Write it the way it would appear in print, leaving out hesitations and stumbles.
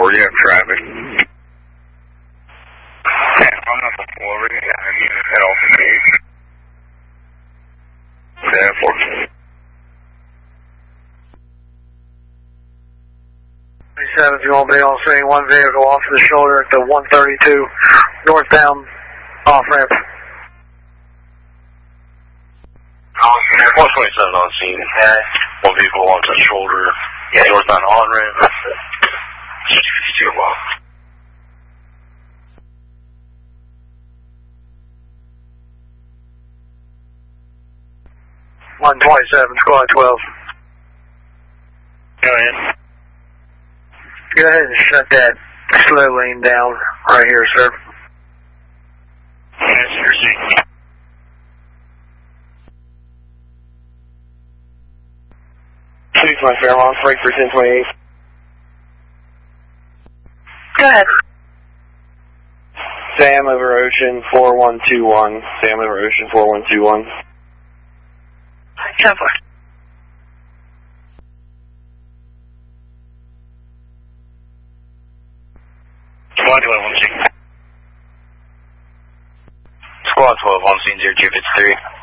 4, you have traffic. I'm up before, we're going to head off the gate. Yeah, 4. 37, if you want to be on scene, one vehicle off the shoulder at the 132 northbound off-ramp. 127 on scene. One vehicle onto the shoulder. Yeah, northbound on-ramp. 52 well. 127, squad 12. Go ahead. Go ahead and shut that slow lane down right here, sir. Yes, you're seeing. Please, my Fairmont, break for 1028. Go ahead. Sam over Ocean 4121. Sam over Ocean 4121. 10-4. Squad 12 on scene 0253.